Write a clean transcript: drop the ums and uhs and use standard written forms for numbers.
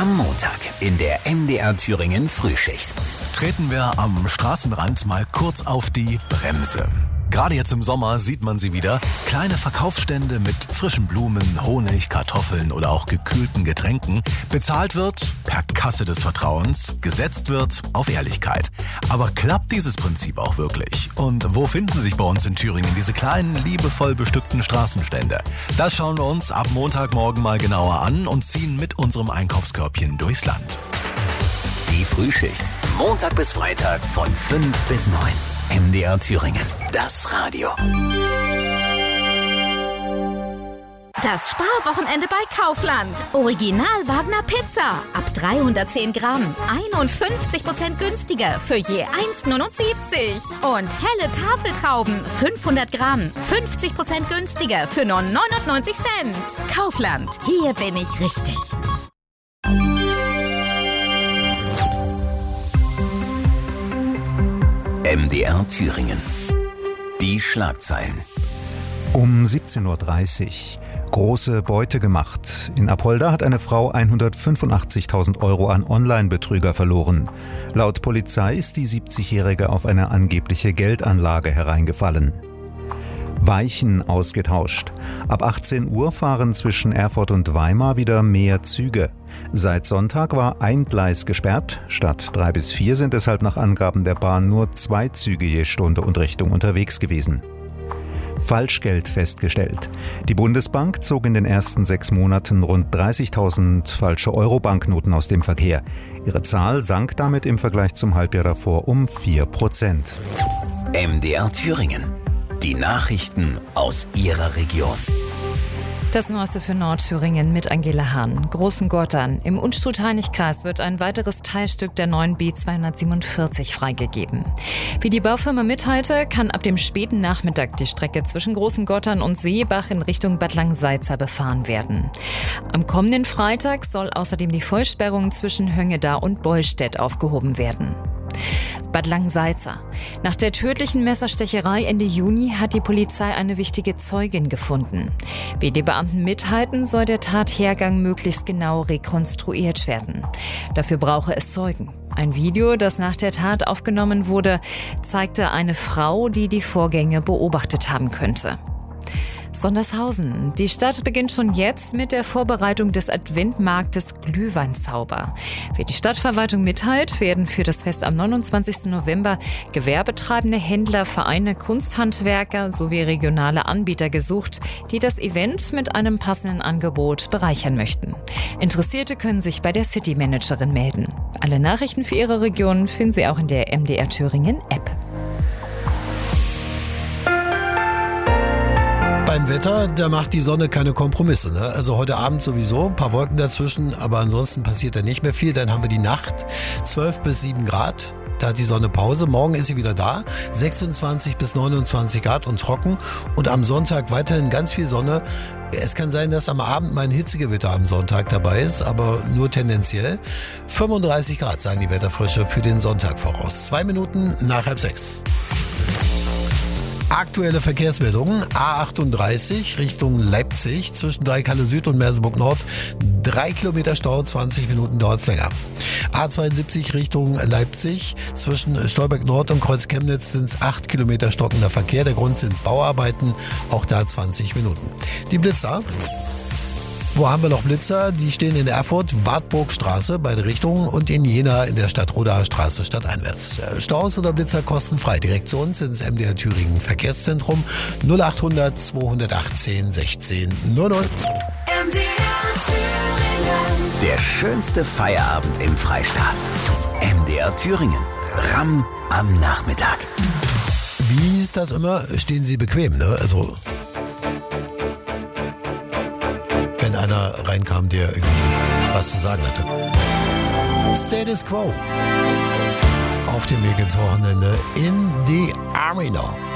Am Montag in der MDR Thüringen Frühschicht. Treten wir am Straßenrand mal kurz auf die Bremse. Gerade jetzt im Sommer sieht man sie wieder. Kleine Verkaufsstände mit frischen Blumen, Honig, Kartoffeln oder auch gekühlten Getränken. Bezahlt wird per Kasse des Vertrauens, gesetzt wird auf Ehrlichkeit. Aber klappt dieses Prinzip auch wirklich? Und wo finden sich bei uns in Thüringen diese kleinen, liebevoll bestückten Straßenstände? Das schauen wir uns ab Montagmorgen mal genauer an und ziehen mit unserem Einkaufskörbchen durchs Land. Die Frühschicht. Montag bis Freitag von 5 bis 9. MDR Thüringen. Das Radio. Das Sparwochenende bei Kaufland. Original Wagner Pizza. Ab 310 Gramm. 51% günstiger für je 1,79. Und helle Tafeltrauben. 500 Gramm. 50% günstiger für nur 99 Cent. Kaufland. Hier bin ich richtig. MDR Thüringen. Die Schlagzeilen. Um 17.30 Uhr. Große Beute gemacht. In Apolda hat eine Frau 185.000 € an Online-Betrüger verloren. Laut Polizei ist die 70-Jährige auf eine angebliche Geldanlage hereingefallen. Weichen ausgetauscht. Ab 18 Uhr fahren zwischen Erfurt und Weimar wieder mehr Züge. Seit Sonntag war ein Gleis gesperrt. Statt 3 bis 4 sind deshalb nach Angaben der Bahn nur 2 Züge je Stunde und Richtung unterwegs gewesen. Falschgeld festgestellt. Die Bundesbank zog in den ersten 6 Monaten rund 30.000 falsche Euro-Banknoten aus dem Verkehr. Ihre Zahl sank damit im Vergleich zum Halbjahr davor um 4%. MDR Thüringen. Die Nachrichten aus Ihrer Region. Das Neueste für Nordthüringen mit Angela Hahn. Großengottern. Im Unstrut-Hainich-Kreis wird ein weiteres Teilstück der neuen B247 freigegeben. Wie die Baufirma mitteilte, kann ab dem späten Nachmittag die Strecke zwischen Großengottern und Seebach in Richtung Bad Langsalza befahren werden. Am kommenden Freitag soll außerdem die Vollsperrung zwischen Höngeda und Bollstedt aufgehoben werden. Bad Langsalza. Nach der tödlichen Messerstecherei Ende Juni hat die Polizei eine wichtige Zeugin gefunden. Wie die Beamten mitteilten, soll der Tathergang möglichst genau rekonstruiert werden. Dafür brauche es Zeugen. Ein Video, das nach der Tat aufgenommen wurde, zeigte eine Frau, die die Vorgänge beobachtet haben könnte. Sondershausen. Die Stadt beginnt schon jetzt mit der Vorbereitung des Adventmarktes Glühweinzauber. Wie die Stadtverwaltung mitteilt, werden für das Fest am 29. November gewerbetreibende Händler, Vereine, Kunsthandwerker sowie regionale Anbieter gesucht, die das Event mit einem passenden Angebot bereichern möchten. Interessierte können sich bei der City-Managerin melden. Alle Nachrichten für Ihre Region finden Sie auch in der MDR Thüringen App. Beim Wetter, da macht die Sonne keine Kompromisse. Ne? Also heute Abend sowieso, ein paar Wolken dazwischen, aber ansonsten passiert da nicht mehr viel. Dann haben wir die Nacht, 12 bis 7 Grad. Da hat die Sonne Pause. Morgen ist sie wieder da. 26 bis 29 Grad und trocken. Und am Sonntag weiterhin ganz viel Sonne. Es kann sein, dass am Abend mal ein Hitzegewitter am Sonntag dabei ist, aber nur tendenziell. 35 Grad, sagen die Wetterfrische, für den Sonntag voraus. 2 Minuten nach 5:30. Aktuelle Verkehrsmeldungen. A38 Richtung Leipzig zwischen Dreikalle Süd und Merseburg Nord. 3 Kilometer Stau, 20 Minuten dauert es länger. A72 Richtung Leipzig zwischen Stolberg Nord und Kreuz Chemnitz sind es 8 Kilometer stockender Verkehr. Der Grund sind Bauarbeiten, auch da 20 Minuten. Die Blitzer. Wo haben wir noch Blitzer? Die stehen in Erfurt, Wartburgstraße, beide Richtungen, und in Jena in der Stadtrodaer Straße stadteinwärts. Staus oder Blitzer kostenfrei. Direkt zu uns ins MDR Thüringen Verkehrszentrum 0800 218 16 00. MDR Thüringen. Der schönste Feierabend im Freistaat. MDR Thüringen. Ramm am Nachmittag. Wie ist das immer? Stehen Sie bequem, ne? Also wenn einer reinkam, der irgendwie was zu sagen hatte. Status Quo. Auf dem Weg ins Wochenende in the Arena.